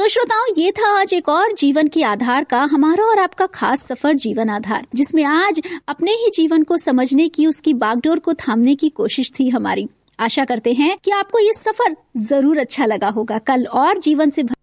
तो श्रोताओं, ये था आज एक और जीवन के आधार का हमारा और आपका खास सफर जीवन आधार, जिसमें आज अपने ही जीवन को समझने की, उसकी बागडोर को थामने की कोशिश थी हमारी। आशा करते हैं कि आपको ये सफर जरूर अच्छा लगा होगा। कल और जीवन से